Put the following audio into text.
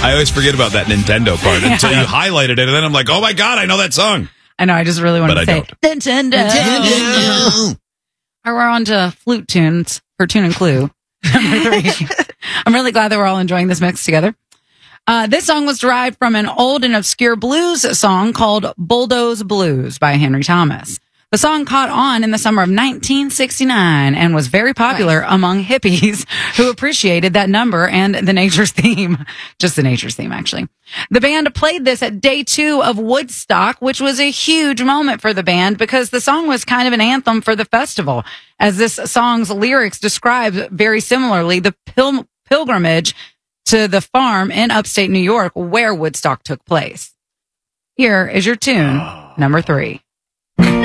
I always forget about that Nintendo part until you highlighted it, and then I'm like, oh my God, I know that song. I know, I just really want to say Nintendo. All right, we're on to flute tunes for Tune and Clue. Number 3. I'm really glad that we're all enjoying this mix together. This song was derived from an old and obscure blues song called Bulldoze Blues by Henry Thomas. The song caught on in the summer of 1969 and was very popular among hippies who appreciated that number and the nature's theme. Just the nature's theme, actually. The band played this at day 2 of Woodstock, which was a huge moment for the band because the song was kind of an anthem for the festival, as this song's lyrics describe very similarly the pilgrimage to the farm in upstate New York where Woodstock took place. Here is your tune, number 3.